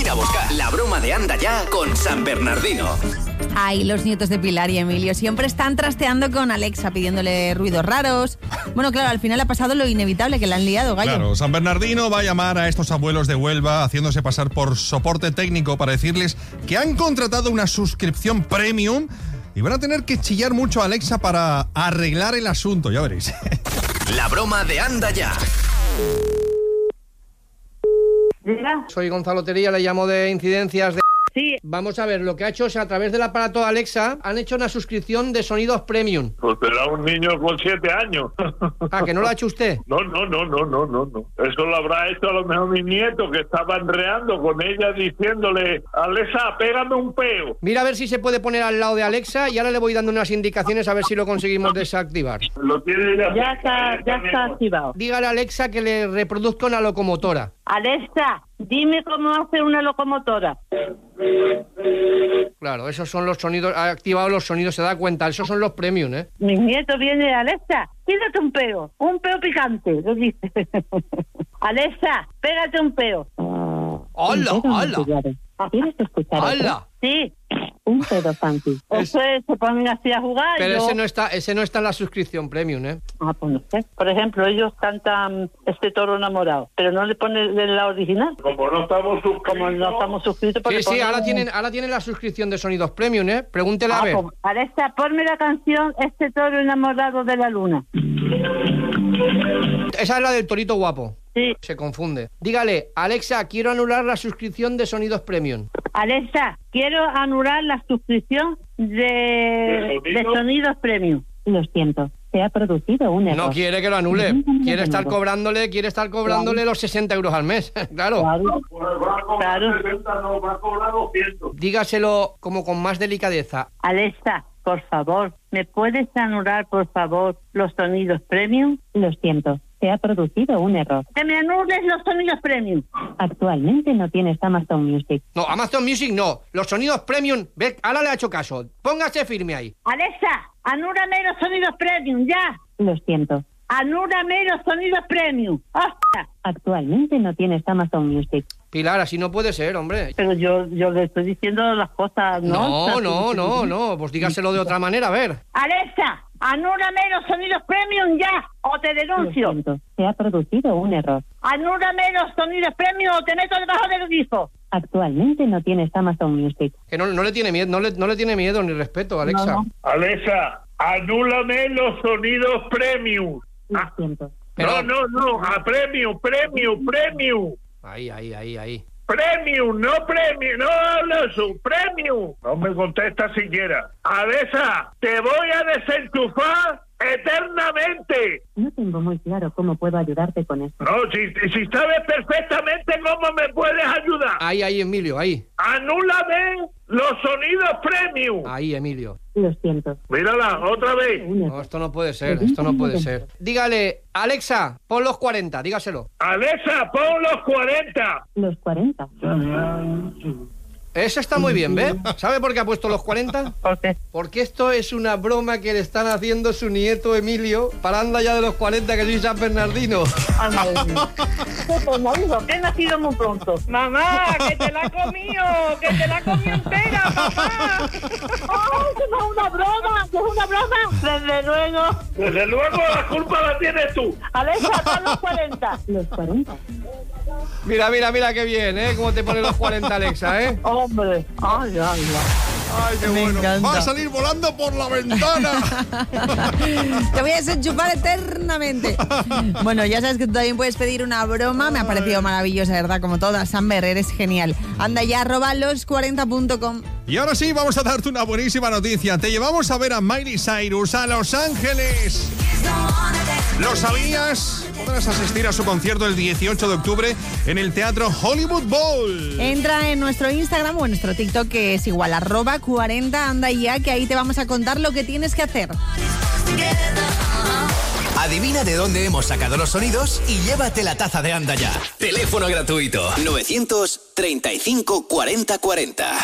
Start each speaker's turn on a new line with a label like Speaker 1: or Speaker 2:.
Speaker 1: a buscar. La broma de Anda Ya con San Bernardino.
Speaker 2: Ay, los nietos de Pilar y Emilio siempre están trasteando con Alexa, pidiéndole ruidos raros. Bueno, claro, al final ha pasado lo inevitable, que la han liado, gallo.
Speaker 3: Claro, San Bernardino va a llamar a estos abuelos de Huelva haciéndose pasar por soporte técnico para decirles que han contratado una suscripción premium y van a tener que chillar mucho a Alexa para arreglar el asunto, ya veréis.
Speaker 1: La broma de Anda Ya.
Speaker 4: Soy Gonzalo Tería, le llamo de Incidencias de...
Speaker 5: Sí.
Speaker 4: Vamos a ver, lo que ha hecho es a través del aparato Alexa han hecho una suscripción de sonidos premium.
Speaker 6: Pues será un niño con 7 años.
Speaker 4: Ah, ¿que no lo ha hecho usted?
Speaker 6: No. Eso lo habrá hecho a lo mejor mi nieto, que estaba enreando con ella diciéndole: Alexa, pégame un peo.
Speaker 4: Mira a ver si se puede poner al lado de Alexa y ahora le voy dando unas indicaciones a ver si lo conseguimos desactivar.
Speaker 6: Lo tiene
Speaker 5: Ya está activado.
Speaker 4: Dígale a Alexa que le reproduzca una locomotora.
Speaker 5: Alexa, dime cómo hace una locomotora.
Speaker 4: Claro, esos son los sonidos, ha activado los sonidos, se da cuenta, esos son los premium, ¿eh?
Speaker 5: Mi nieto viene, Alexa, tírate un peo picante, le dice. Alexa, pégate un peo.
Speaker 4: ¡Hala!
Speaker 5: ¿Quieres escuchar?
Speaker 4: ¡Hala!
Speaker 5: Sí, un pedo funky. Eso se ponen así a jugar.
Speaker 4: Pero ese no está en la suscripción premium, ¿eh?
Speaker 5: Ah, pues no sé. Por ejemplo, ellos cantan Este toro enamorado, pero no le ponen de la original.
Speaker 6: Como no estamos suscritos.
Speaker 4: Sí, ahora tienen la suscripción de sonidos premium, ¿eh? Pregúntele a ver.
Speaker 5: Pues, Alexa, ponme la canción Este toro enamorado de la luna.
Speaker 4: Esa es la del torito guapo.
Speaker 5: Sí.
Speaker 4: Se confunde. Dígale, Alexa, quiero anular la suscripción de sonidos premium.
Speaker 5: Alexa, quiero anular la suscripción de sonidos premium. Lo siento, se ha producido un error.
Speaker 4: No quiere que lo anule. Quiere estar cobrándole los 60 euros al mes. Claro.
Speaker 5: Claro.
Speaker 6: 60, no, va a cobrar 200.
Speaker 4: Dígaselo como con más delicadeza.
Speaker 5: Alexa, por favor, ¿me puedes anular, por favor, los sonidos premium? Lo siento, se ha producido un error. ¡Que me anules los sonidos premium! Actualmente no tienes Amazon Music.
Speaker 4: No, Amazon Music no. Los sonidos premium. Ve, ahora le ha hecho caso. Póngase firme ahí.
Speaker 5: Alexa, anúlame los sonidos premium, ya. Lo siento. Anúlame los sonidos premium. ¡Hostia! Actualmente no tienes Amazon Music.
Speaker 4: Pilar, así no puede ser, hombre.
Speaker 5: Pero yo le estoy diciendo las cosas, ¿no?
Speaker 4: No. Pues dígaselo de otra manera, a ver.
Speaker 5: Alexa, anúlame los sonidos premium ya, o te denuncio. Lo siento, se ha producido un error. Anúlame los sonidos premium o te meto debajo del grifo. Actualmente no tienes Amazon Music.
Speaker 4: Que no le tiene miedo, no le tiene miedo ni respeto, Alexa.
Speaker 5: No.
Speaker 6: Alexa, anúlame los sonidos premium.
Speaker 5: Lo siento.
Speaker 4: Pero...
Speaker 6: No, a premium.
Speaker 4: Ahí.
Speaker 6: Premium, no premium, no hablo eso, premium. No me contesta siquiera. Alexa, te voy a desenchufar eternamente.
Speaker 5: No tengo muy claro cómo puedo ayudarte con esto.
Speaker 6: No, si sabes perfectamente cómo me puedes ayudar.
Speaker 4: Ahí, Emilio, ahí.
Speaker 6: Anúlame los sonidos premium.
Speaker 4: Ahí, Emilio.
Speaker 5: Lo siento.
Speaker 6: Mírala, otra vez.
Speaker 4: No, esto no puede ser. Dígale, Alexa, pon los 40, dígaselo.
Speaker 6: Alexa, pon los 40.
Speaker 5: Los 40.
Speaker 4: Eso está muy bien, ¿ve? ¿Sabe por qué ha puesto los 40?
Speaker 5: ¿Por qué?
Speaker 4: Porque esto es una broma que le están haciendo su nieto Emilio para Anda Ya de los 40, que soy San Bernardino.
Speaker 5: Pues no digo, que he nacido muy pronto.
Speaker 7: Mamá, que te la ha comido entera, papá.
Speaker 5: ¡Ay, que no es una broma! ¡Que es una broma!
Speaker 6: Desde luego la culpa la tienes tú.
Speaker 5: Alexa, pon los 40. Los 40.
Speaker 4: Mira qué bien, ¿eh? Cómo te pone los 40, Alexa, ¿eh?
Speaker 5: Hombre, ay.
Speaker 3: Ay, qué
Speaker 2: Me
Speaker 3: bueno.
Speaker 2: encanta.
Speaker 3: Va a salir volando por la ventana.
Speaker 2: Te voy a desenchufar eternamente. Bueno, ya sabes que tú también puedes pedir una broma. Me ha parecido maravillosa, ¿verdad? Como todas. Samber, eres genial. Anda ya, @los40.com.
Speaker 3: Y ahora sí, vamos a darte una buenísima noticia. Te llevamos a ver a Miley Cyrus a Los Ángeles. ¿Lo sabías? Podrás asistir a su concierto el 18 de octubre en el Teatro Hollywood Bowl.
Speaker 2: Entra en nuestro Instagram o en nuestro TikTok, que es igual, @40 Anda Ya, que ahí te vamos a contar lo que tienes que hacer.
Speaker 1: Adivina de dónde hemos sacado los sonidos y llévate la taza de Anda Ya. Teléfono gratuito 935 40 40.